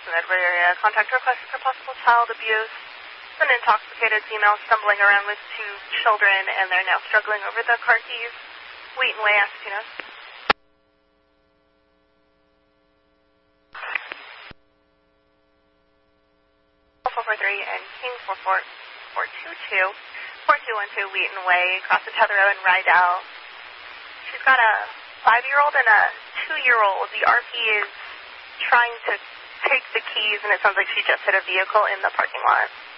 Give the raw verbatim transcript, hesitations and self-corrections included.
Wilson Edward area. Contact request for possible child abuse. An intoxicated female stumbling around with two children, and they're now struggling over the car keys. Wheaton Way, Assateague. four four three and King four four four two two. four two one two Wheaton Way, across the Tetherow in Rydell. She's got a five-year-old and a two-year-old. The R P is trying to take the keys, and it sounds like she just hit a vehicle in the parking lot.